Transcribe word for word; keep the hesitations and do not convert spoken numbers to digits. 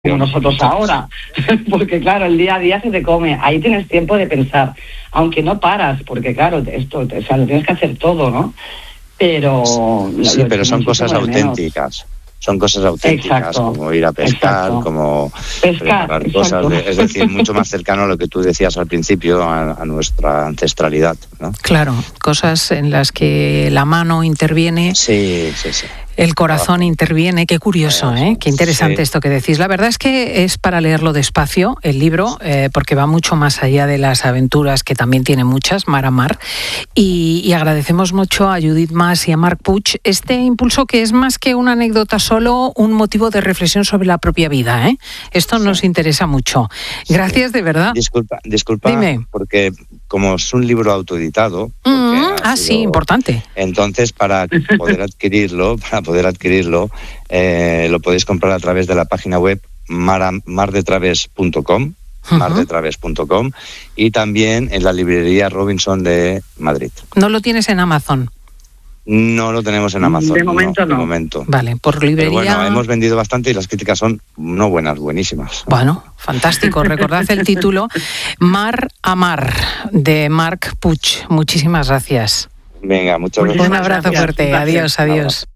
como nosotros ahora, porque claro, el día a día se te come, ahí tienes tiempo de pensar, aunque no paras, porque claro, esto, o sea, lo tienes que hacer todo, ¿no? Pero... Sí, lo, pero lo son cosas auténticas, son cosas auténticas, exacto, como ir a pescar, exacto. como pescar, preparar exacto. cosas, de, es decir, mucho más cercano a lo que tú decías al principio, a, a nuestra ancestralidad, ¿no? Claro, cosas en las que la mano interviene. Sí, sí, sí. El corazón interviene, qué curioso, ¿eh? Qué interesante sí. esto que decís. La verdad es que es para leerlo despacio, el libro, eh, porque va mucho más allá de las aventuras, que también tiene muchas, mar a mar. Y, y agradecemos mucho a Judith Mas y a Marc Puig este impulso que es más que una anécdota, solo un motivo de reflexión sobre la propia vida, ¿eh? Esto sí. nos interesa mucho. Gracias, sí. de verdad. Disculpa, disculpa, Dime. porque como es un libro autoeditado... Mm, ah, sido, sí, importante. Entonces, para poder adquirirlo, para poder adquirirlo, eh, lo podéis comprar a través de la página web mar, mardetraves punto com, uh-huh. mardetraves punto com, y también en la librería Robinson de Madrid. ¿No lo tienes en Amazon? No lo tenemos en Amazon. De momento no. no. De momento. Vale, por librería... Pero bueno, hemos vendido bastante y las críticas son no buenas, buenísimas. Bueno, fantástico. Recordad el título, Mar a Mar, de Marc Puig. Muchísimas gracias. Venga, muchas gracias. Un abrazo fuerte. Adiós, adiós.